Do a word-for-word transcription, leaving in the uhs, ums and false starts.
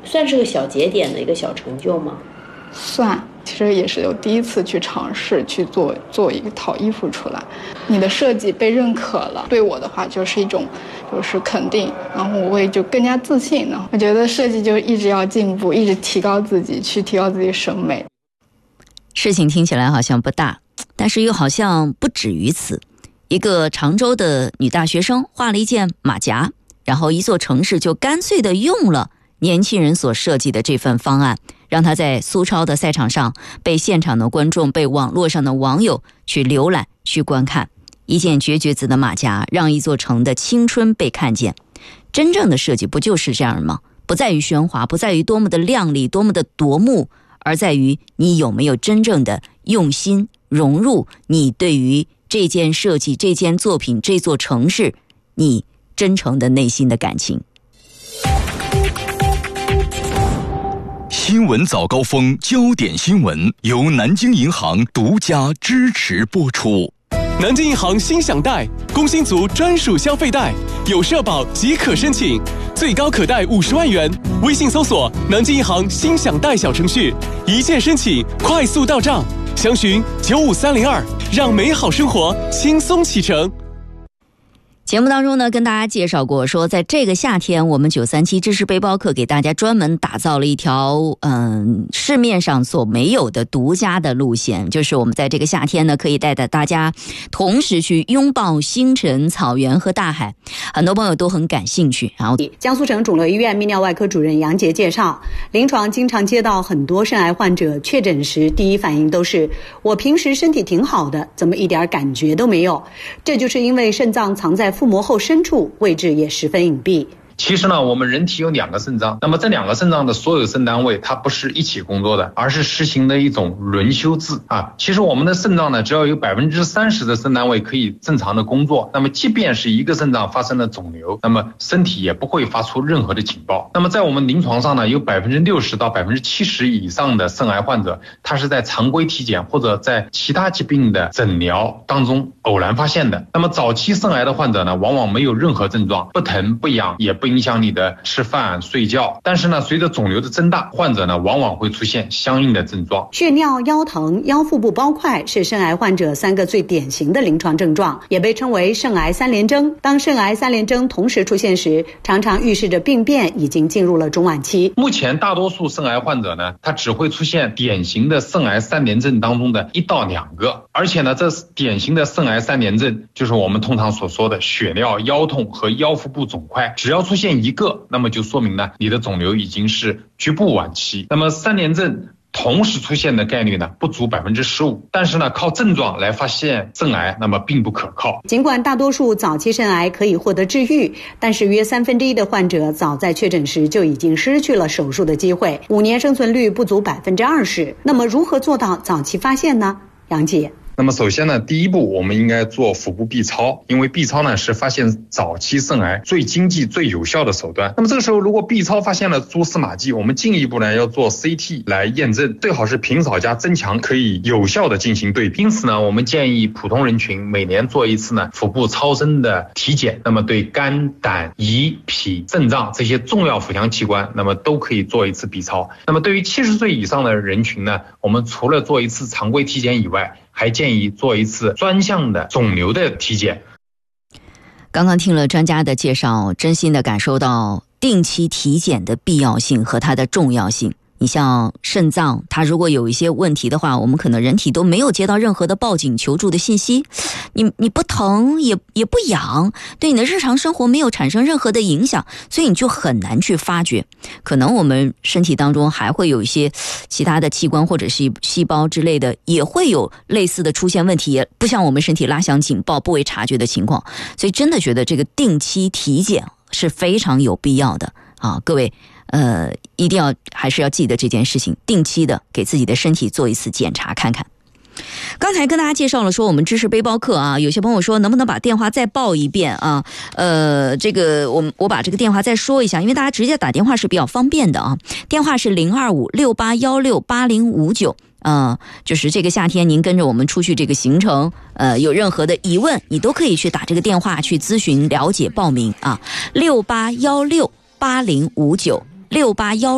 算是个小节点的一个小成就吗？ 算，其实也是有第一次去尝试去做做一套衣服出来，你的设计被认可了，对我的话就是一种就是肯定，然后我也就更加自信了。我觉得设计就一直要进步，一直提高自己，去提高自己的审美。 事情听起来好像不大，但是又好像不止于此。一个常州的女大学生画了一件马甲，然后一座城市就干脆的用了年轻人所设计的这份方案，让他在苏超的赛场上被现场的观众、被网络上的网友去浏览、去观看。一件绝绝子的马甲，让一座城的青春被看见。真正的设计不就是这样吗？不在于喧哗，不在于多么的亮丽、多么的夺目，而在于你有没有真正的用心融入你对于这件设计、这件作品、这座城市你真诚的内心的感情。 新闻早高峰，焦点新闻由南京银行独家支持播出。 南京银行心享贷，工薪族专属消费贷，有社保即可申请，最高可贷五十万元。微信搜索南京银行心享贷小程序，一键申请，快速到账。详询九五三零二，让美好生活轻松启程。 节目当中呢，跟大家介绍过，说在这个夏天，我们九三七知识背包客给大家专门打造了一条嗯市面上所没有的独家的路线，就是我们在这个夏天呢，可以带着大家同时去拥抱星辰、草原和大海。很多朋友都很感兴趣。然后， 江苏省肿瘤医院泌尿外科主任杨杰介绍，临床经常接到很多肾癌患者确诊时，第一反应都是我平时身体挺好的，怎么一点感觉都没有？这就是因为肾脏藏在腹膜后深处，位置也十分隐蔽。 其实呢，我们人体有两个肾脏，那么这两个肾脏的所有肾单位，它不是一起工作的，而是实行的一种轮休制啊。其实我们的肾脏呢，只要有百分之三十的肾单位可以正常的工作，那么即便是一个肾脏发生了肿瘤，那么身体也不会发出任何的警报。那么在我们临床上呢，有百分之六十到百分之七十以上的肾癌患者，他是在常规体检或者在其他疾病的诊疗当中偶然发现的。那么早期肾癌的患者呢，往往没有任何症状，不疼不痒，也不影响你的吃饭睡觉。但是呢，随着肿瘤的增大，患者呢往往会出现相应的症状。 血尿、腰疼、腰腹部包块是肾癌患者三个最典型的临床症状，也被称为肾癌三联征。当肾癌三联征同时出现时，常常预示着病变已经进入了中晚期。 目前大多数肾癌患者呢，他只会出现典型的肾癌三联征当中的一到两个，而且呢，这典型的肾癌三联征就是我们通常所说的血尿、腰痛和腰腹部肿块，只要出现一个，那么就说明呢，你的肿瘤已经是局部晚期。那么三联征同时出现的概率呢，不足百分之十五，但是呢，靠症状来发现肾癌，那么并不可靠。 尽管大多数早期肾癌可以获得治愈，但是约三分之一的患者早在确诊时就已经失去了手术的机会，五年生存率不足百分之二十。那么如何做到早期发现呢？杨姐。 那么首先呢，第一步我们应该做腹部 B 超，因为 B 超呢是发现早期肾癌最经济最有效的手段。那么这个时候如果 B 超发现了蛛丝马迹，我们进一步呢要做 C T 来验证，最好是平扫加增强，可以有效的进行对比。因此呢，我们建议普通人群每年做一次呢腹部超声的体检，那么对肝、胆、胰、脾、肾脏这些重要腹腔器官，那么都可以做一次 B 超。那么对于七十岁以上的人群呢，我们除了做一次常规体检以外，还建议做一次专项的肿瘤的体检。 刚刚听了专家的介绍，真心的感受到定期体检的必要性和它的重要性。你像肾脏，它如果有一些问题的话，我们可能人体都没有接到任何的报警求助的信息，你你不疼也也不痒，对你的日常生活没有产生任何的影响，所以你就很难去发觉。可能我们身体当中还会有一些其他的器官或者是细胞之类的，也会有类似的出现问题，也不像我们身体拉响警报不为察觉的情况。所以真的觉得这个定期体检是非常有必要的啊，各位呃，一定要还是要记得这件事情，定期的给自己的身体做一次检查看看。刚才跟大家介绍了说我们知识背包客啊，有些朋友说能不能把电话再报一遍啊？呃，这个我我把这个电话再说一下，因为大家直接打电话是比较方便的啊。电话是零二五六八幺六八零五九。呃，就是这个夏天您跟着我们出去这个行程，呃，有任何的疑问，你都可以去打这个电话去咨询、了解、报名啊。六八幺六八零五九，六八幺。